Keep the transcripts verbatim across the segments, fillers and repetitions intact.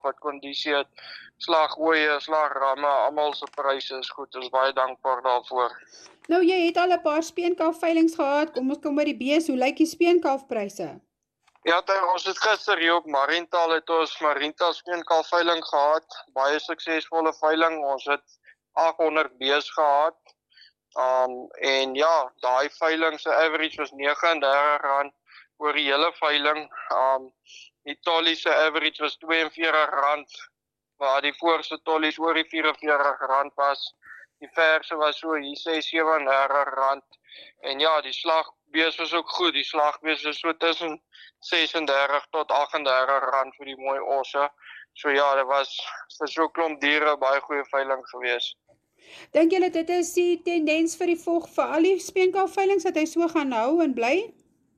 wat kondisie het, slag ooie, slag ramme, almal se pryse is goed, ons is baie dankbaar daarvoor. Nou, jy het al 'n paar speenkalf veilings gehad, kom ons kom by die bees, hoe lyk die speenkalfpryse? Ja, dan, ons het gister hier op Mariental het ons Mariental speenkalf veiling gehad, baie suksesvolle veiling, ons het agt honderd bees gehad, um, en ja, daai veiling se average was nege en dertig rand oor die hele veiling, um, die tollie se average was twee en veertig rand, waar die voorste tollies oor die vyf en veertig rand was, die verse was so hier ses sewe en dertig rand, en ja, die slagbees was ook goed, die slagbees was so tussen ses en dertig tot agt en dertig rand vir die mooi osse, so ja, dit was vir so klomp diere baie goeie veiling gewees. Dink julle dit is die tendens vir die volg vir al die speenkalfveilings dat hy so gaan hou en bly?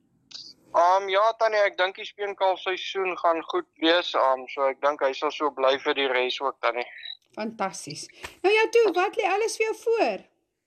Um, ja, Tannie, ek dink die speenkalf seisoen gaan goed wees, um, so ek dink hy sal so bly vir die res ook, Tannie. Fantasties. Nou ja toe, wat lê alles vir jou voor?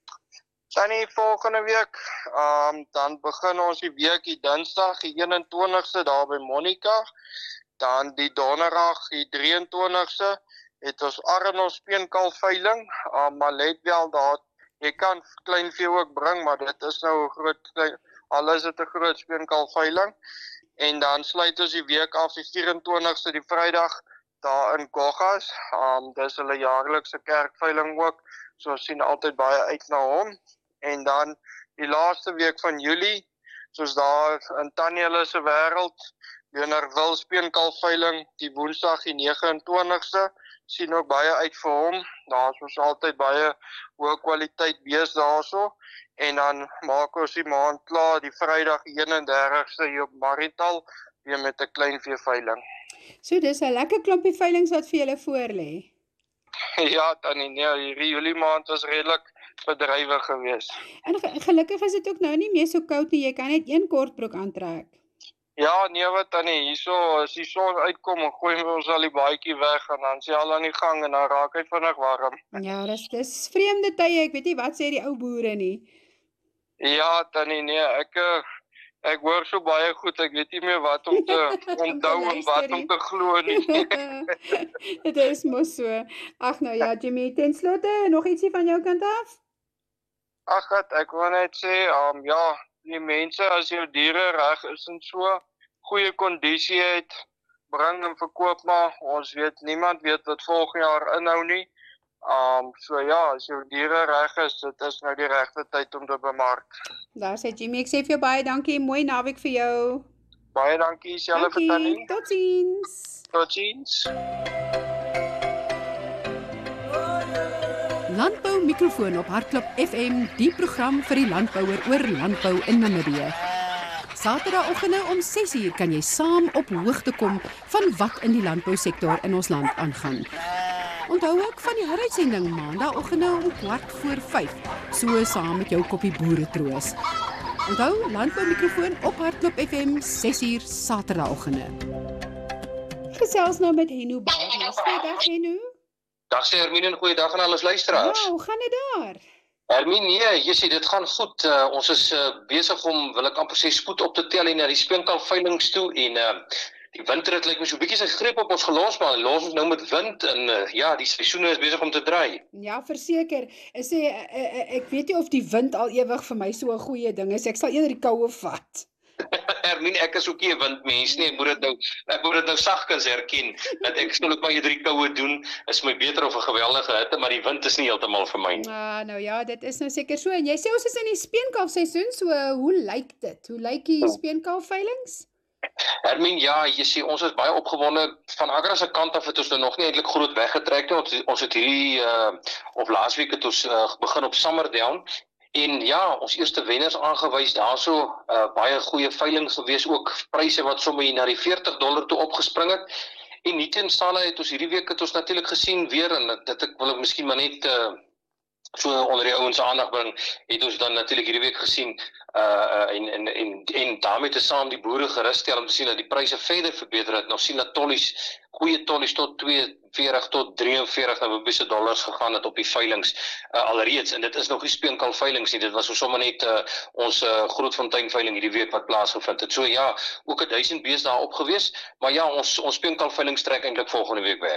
Tannie, volgende week, um, dan begin ons die week die Dinsdag, die eenentwintigste daar by Monica, dan die Donderdag, die drieëntwintigste, het ons Arno speenkalf veiling, um, maar let wel daar, jy kan kleinvee ook bring, maar dit is nou 'n groot, klein, al is dit 'n groot speenkalf veiling, en dan sluit ons die week af die vyf-en-twintigste die Vrydag daar in Goggas, um, dis hulle jaarlikse kerkveiling ook, so ons sien altyd baie uit na hom, en dan die laaste week van Julie, soos daar in Tannie hulle se wêreld, Leonardville speenkalfveiling, die Woensdag die nege-en-twintigste, sien ook baie uit vir hom, daar is ons altyd baie hoë kwaliteit bees daarso, en dan maak ons die maand klaar, die Vrydag die een-en-dertigste hier op Mariental, weer met 'n kleinvee veiling. So dis 'n lekker klompie veilings wat vir julle voor lê. Ja, Tannie, nee, hierdie Julie maand was redelik bedrywig geweest. En ge gelukkig is dit ook nou nie meer so koud nie, jy kan net een kortbroek aantrek. Ja, nee wat Tannie, hierso as die son uitkom, en gooi ons al die baadjie weg, en dan is hy al aan die gang, en dan raak hy vinnig warm. Ja, dis, dis vreemde tye, ek weet nie wat sê die ou boere nie. Ja, Tannie, nee, ek, ek hoor so baie goed, ek weet nie meer wat om te onthou en wat om te glo nie. Dit is mos so. Ag nou ja, Jimmy, ten slotte, nog ietsie van jou kant af? Ag, ek wil net sê, um, ja, die mense, as jou diere reg is en so goeie kondisie het, bring en verkoop maar, ons weet, niemand weet wat volgende jaar inhou nie. Um, so ja, as jou diere reg is, dit is nou die regte tyd om te bemark. Daar sê Jimmy, ek sê vir jou baie dankie, mooi naweek vir jou. Baie dankie, selfe vir Tannie. Totsiens. Totsiens. Landbou mikrofoon op Hartklop F M, die program vir die landbouer oor landbou in Namibië. Saterdagoggende om ses uur kan jy saam op hoogte kom van wat in die landbousektor in ons land aangaan. Onthou ook van die heruitsending maandagooggende om kwart voor vyf, so saam met jou koppie boeretroos. Onthou, landbou mikrofoon op Hartklop F M, ses uur Saterdagoggende. Gesels nou met Henno Barnes. Goeiedag Henno. Dag sê Hermine, en goeiedag aan alles luisteraars. Ja, hoe gaan dit daar? Hermine, nee, jy sê dit gaan goed. Uh, ons is uh, besig om, wil ek amper sê, spoed op te tel en na die speenkalfveilings toe en uh, die winterrit lyk my so 'n bietjie sy greep op ons gelos, maar los ons nou met wind en uh, ja, die seisoene is besig om te draai. Ja, verseker. Ek sê uh, uh, ek weet nie of die wind al ewig vir my so 'n goeie ding is. Ek sal eerder die koue vat. Hermine, ek is ook nie 'n windmens nie. Ek moet dit nou ek moet dit nou sagkens erken dat ek sou ook maar eerder die koue doen. Is my beter of 'n geweldige hitte, maar die wind is nie heeltemal vir my nie. Ah, nou ja, dit is nou seker so. En jy sê ons is in die speenkalfseisoen, so hoe lyk dit? Hoe lyk die speenkalfveilings? Hermine, ja, jy sê ons is baie opgewonde. Van Agra se kant af het ons nou nog nie eintlik groot weggetrek nie. Ons, ons het hierdie uh, of laasweek het ons uh, begin op Summerdown. En ja, ons eerste wenners aangewys daarso, uh, baie goeie veiling gewees, ook pryse wat sommer na die veertig dollar toe opgespring het. En nietenstaan het ons hierdie week het ons natuurlik gesien weer, en dit ek wil ek miskien maar net uh, so onder die ouens aandag bring, het ons dan natuurlik hierdie week gesien uh, uh en en en en daarmee te saam die boere gerus stel om te sien dat die pryse verder verbeter het. Nou sien dat tollies, goeie tollies tot twee veertig tot drie en veertig Namibiese dollars gegaan het op die veilings uh, alreeds, en dit is nog nie speenkal veilings nie, dit was so sommer net uh, ons uh, Grootfontein veiling hierdie week wat plaasgevind het. So ja, ook 'n duisend bees daar op gewees, maar ja, ons ons speenkal veilings trek eintlik volgende week by.